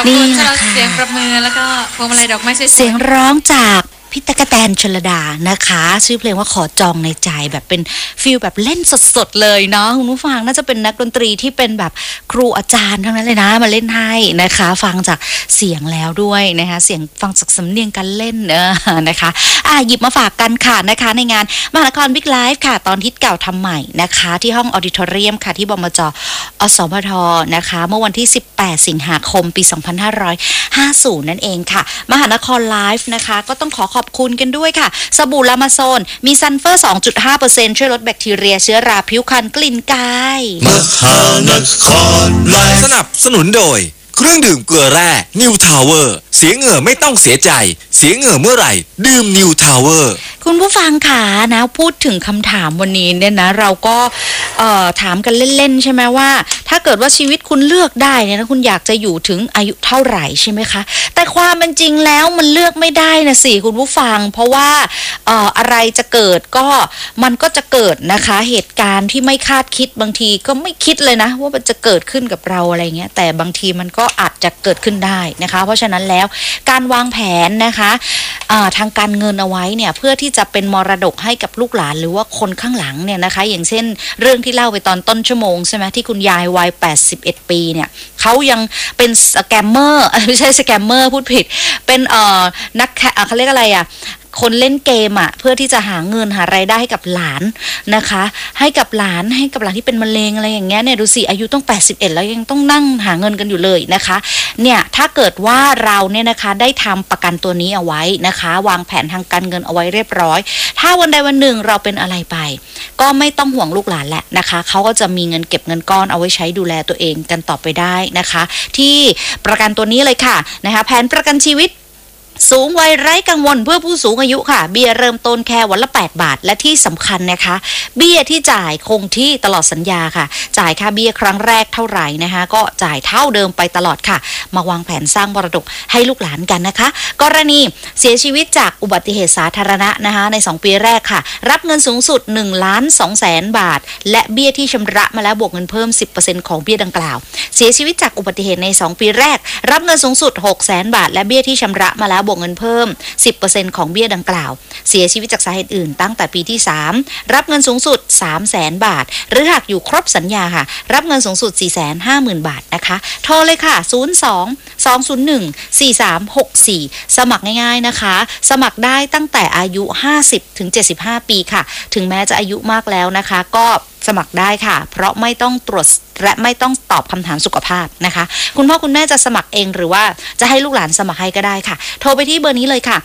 นี่แหละค่ะเสียงประมือแล้วก็พวงมาลัยดอกไม้สวยๆเสียงร้องจากพี่ตั๊กแตนชลดานะคะชื่อเพลงว่าขอจองในใจแบบเป็นฟีลแบบเล่นสดๆเลยเนาะคุณผู้ฟังน่าจะเป็นนักดนตรีที่เป็นแบบครูอาจารย์ทั้งนั้นเลยนะมาเล่นให้นะคะฟังจากเสียงแล้วด้วยนะคะเสียงฟังจากสำเนียงการเล่นนะคะหยิบมาฝากกันค่ะนะคะในงานมหานครบิ๊กไลฟ์ค่ะตอนฮิตเก่าทำใหม่นะคะที่ห้องออดิทอเรียมค่ะที่บมจ.อสมทนะคะเมื่อวันที่18สิงหาคมปี2550นั่นเองค่ะมหานครไลฟ์นะคะก็ต้องขอบคุณกันด้วยค่ะสบู่ลามาโซนมีซัลเฟอร์ 2.5% ช่วยลดแบคทีเรียเชื้อราผิวพรรณกลิ่นกายมหานครไลฟ์สนับสนุนโดยเครื่องดื่มเกลือแร่นิวทาวเวอร์เสียเหงื่อไม่ต้องเสียใจเสียเหงื่อเมื่อไหร่ดื่มนิวทาวเวอร์คุณผู้ฟังค่ะนะพูดถึงคำถามวันนี้เนี่ยนะเราก็ถามกันเล่นๆใช่ไหมว่าถ้าเกิดว่าชีวิตคุณเลือกได้เนี่ยนะคุณอยากจะอยู่ถึงอายุเท่าไหร่ใช่ไหมคะแต่ความเป็นจริงแล้วมันเลือกไม่ได้นะสิคุณผู้ฟังเพราะว่าอะไรจะเกิดก็มันก็จะเกิดนะคะเหตุการณ์ที่ไม่คาดคิดบางทีก็ไม่คิดเลยนะว่ามันจะเกิดขึ้นกับเราอะไรเงี้ยแต่บางทีมันก็อาจจะเกิดขึ้นได้นะคะเพราะฉะนั้นแล้วการวางแผนนะคะทางการเงินเอาไว้เนี่ยเพื่อที่จะเป็นมรดกให้กับลูกหลานหรือว่าคนข้างหลังเนี่ยนะคะอย่างเช่นเรื่องที่เล่าไปตอนต้นชั่วโมงใช่ไหมที่คุณยายวัย81ปีเนี่ยเขายังเป็นสแกมเมอร์ไม่ใช่สแกมเมอร์พูดผิดเป็นนักเขาเรียกอะไรคนเล่นเกมเพื่อที่จะหาเงินหารายได้ให้กับหลานนะคะให้กับหลานที่เป็นมะเร็งอะไรอย่างเงี้ยเนี่ยดูสิอายุต้อง81แล้วยังต้องนั่งหาเงินกันอยู่เลยนะคะเนี่ยถ้าเกิดว่าเราเนี่ยนะคะได้ทำประกันตัวนี้เอาไว้นะคะวางแผนทางการเงินเอาไว้เรียบร้อยถ้าวันใดวันหนึ่งเราเป็นอะไรไปก็ไม่ต้องห่วงลูกหลานแหละนะคะเขาก็จะมีเงินเก็บเงินก้อนเอาไว้ใช้ดูแลตัวเองกันต่อไปได้นะคะที่ประกันตัวนี้เลยค่ะนะคะแผนประกันชีวิตสูงวัยไร้กังวลเพื่อผู้สูงอายุค่ะเบี้ยเริ่มต้นแค่วันละ8 บาทและที่สำคัญนะคะเบี้ยที่จ่ายคงที่ตลอดสัญญาค่ะจ่ายค่าเบี้ยครั้งแรกเท่าไหร่นะคะก็จ่ายเท่าเดิมไปตลอดค่ะมาวางแผนสร้างมรดกให้ลูกหลานกันนะคะกรณีเสียชีวิตจากอุบัติเหตุสาธารณะนะคะใน2ปีแรกค่ะรับเงินสูงสุด1,200,000 บาทและเบี้ยที่ชำระมาแล้วบวกเงินเพิ่ม 10% ของเบี้ยดังกล่าวเสียชีวิตจากอุบัติเหตุใน2ปีแรกรับเงินสูงสุด600,000 บาทและเบี้ยที่ชำระมาแล้วบวกเงินเพิ่ม 10% ของเบี้ยดังกล่าวเสียชีวิตจากสาเหตุอื่นตั้งแต่ปีที่3รับเงินสูงสุด 300,000 บาทหรือหากอยู่ครบสัญญาค่ะรับเงินสูงสุด 450,000 บาทนะคะโทรเลยค่ะ02-201-4364สมัครง่ายๆนะคะสมัครได้ตั้งแต่อายุ50ถึง75ปีค่ะถึงแม้จะอายุมากแล้วนะคะก็สมัครได้ค่ะเพราะไม่ต้องตรวจและไม่ต้องตอบคำถามสุขภาพนะคะคุณพ่อคุณแม่จะสมัครเองหรือว่าจะให้ลูกหลานสมัครให้ก็ได้ค่ะโทรไปที่เบอร์นี้เลยค่ะ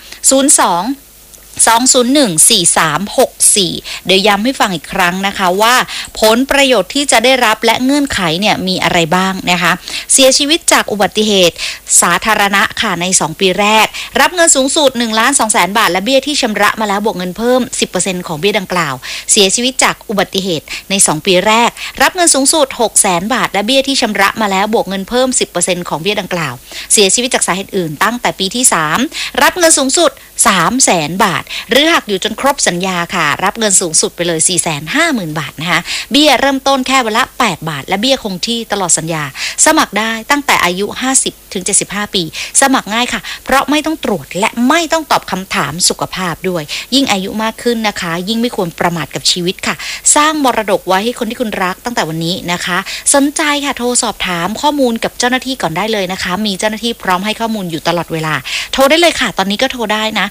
02-201-4364เดี๋ยวย้ำให้ฟังอีกครั้งนะคะว่าผลประโยชน์ที่จะได้รับและเงื่อนไขเนี่ยมีอะไรบ้างนะคะเสียชีวิตจากอุบัติเหตุสาธารณะค่ะใน2ปีแรกรับเงินสูงสุด 1,200,000 บาทและเบี้ยที่ชำระมาแล้วบวกเงินเพิ่ม 10% ของเบี้ยดังกล่าวเสียชีวิตจากอุบัติเหตุใน2ปีแรกรับเงินสูงสุด 600,000 บาทและเบี้ยที่ชำระมาแล้วบวกเงินเพิ่ม 10% ของเบี้ยดังกล่าวเสียชีวิตจากสาเหตุอื่นตั้งแต่ปีที่3รับเงินสูงสุด300,000 บาทหรือหากอยู่จนครบสัญญาค่ะรับเงินสูงสุดไปเลย 450,000 บาทนะคะเบี้ยเริ่มต้นแค่วันละ8 บาทและเบี้ยคงที่ตลอดสัญญาสมัครได้ตั้งแต่อายุ50ถึง75ปีสมัครง่ายค่ะเพราะไม่ต้องตรวจและไม่ต้องตอบคำถามสุขภาพด้วยยิ่งอายุมากขึ้นนะคะยิ่งไม่ควรประมาทกับชีวิตค่ะสร้างมรดกไว้ให้คนที่คุณรักตั้งแต่วันนี้นะคะสนใจค่ะโทรสอบถามข้อมูลกับเจ้าหน้าที่ก่อนได้เลยนะคะมีเจ้าหน้าที่พร้อมให้ข้อมูลอยู่ตลอดเวลาโทรได้เลยค่ะตอนนี้ก็โทรได้นะ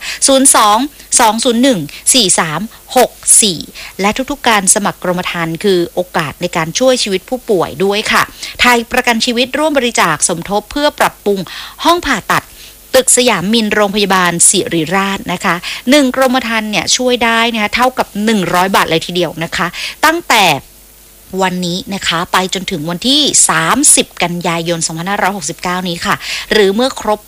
02-201-4364และทุกๆการสมัครกรมธรรม์คือโอกาสในการช่วยชีวิตผู้ป่วยด้วยค่ะไทยประกันชีวิตร่วมบริจาคสมทบเพื่อปรับปรุงห้องผ่าตัดตึกสยามมินโรงพยาบาลศิริราชนะคะ1กรมธรรม์เนี่ยช่วยได้นะคะเท่ากับ100 บาทเลยทีเดียวนะคะตั้งแต่วันนี้นะคะไปจนถึงวันที่30กันยายน2569นี้ค่ะหรือเมื่อครบ